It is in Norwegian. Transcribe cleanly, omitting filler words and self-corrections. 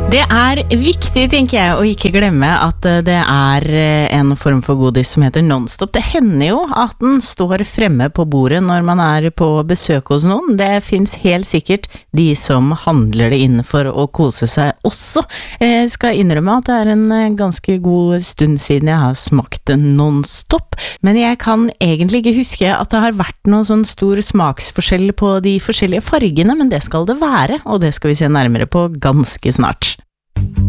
Det viktig, tenker jeg, å ikke glemme at det en form for godis som heter Nonstop. Det hender jo at den står fremme på bordet når man på besøk hos noen. Det finnes helt sikkert de som handler det inn for å kose seg også. Jeg skal innrømme at det en ganske god stund siden jeg har smakt Nonstop, men jeg kan egentlig ikke huske at det har vært noen sånn stor smaksforskjell på de forskjellige fargene, men det skal det være, og det skal vi se nærmere på ganske snart.